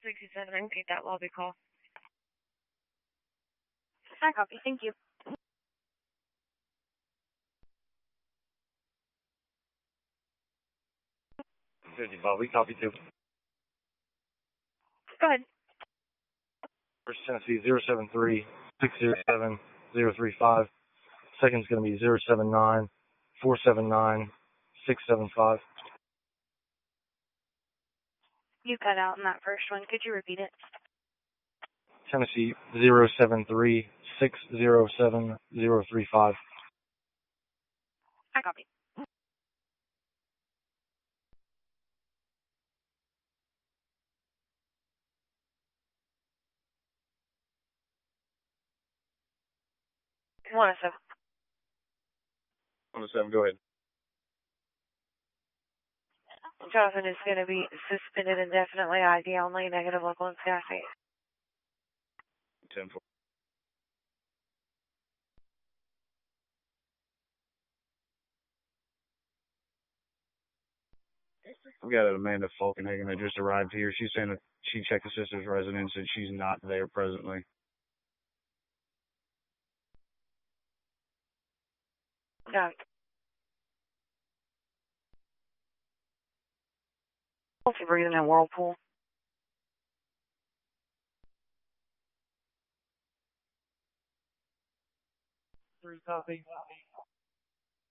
67, I can take that lobby call. I copy. Thank you. 50 Bob, we copy too. Go ahead. First Tennessee 073 607 035. Second's going to be 079 479 675. You cut out in that first one. Could you repeat it? Tennessee 073 607 035. I copy. One of 7. 107, go ahead. Jonathan is going to be suspended indefinitely, ID only, negative local and staffing. 10-4. I've got Amanda Falkenhagen that just arrived here. She's saying that she checked the sister's residence and she's not there presently. Yeah. Hopefully breathing in whirlpool. 3 copy.